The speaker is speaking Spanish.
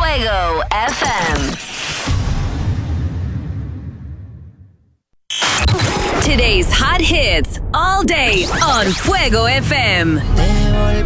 Fuego FM. Today's hot hits all day on Fuego FM.